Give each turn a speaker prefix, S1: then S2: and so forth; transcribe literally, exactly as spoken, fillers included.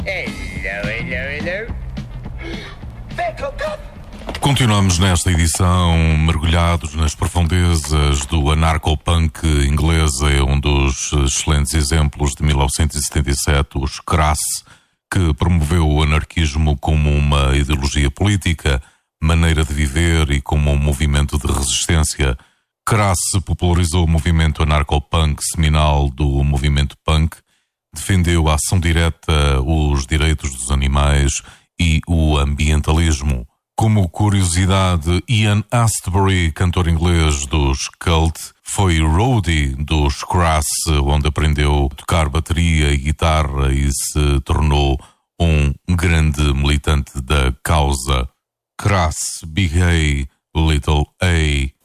S1: Hello, hello, hello.
S2: Continuamos nesta edição mergulhados nas profundezas do anarcopunk inglês. É um dos excelentes exemplos de mil novecentos e setenta e sete, os Crass, que promoveu o anarquismo como uma ideologia política, maneira de viver e como um movimento de resistência. Crass popularizou o movimento anarcopunk seminal do movimento punk, defendeu a ação direta, os direitos dos animais e o ambientalismo. Como curiosidade, Ian Astbury, cantor inglês dos Cult, foi roadie dos Crass, onde aprendeu a tocar bateria e guitarra e se tornou um grande militante da causa. Crass, Big A, Little A.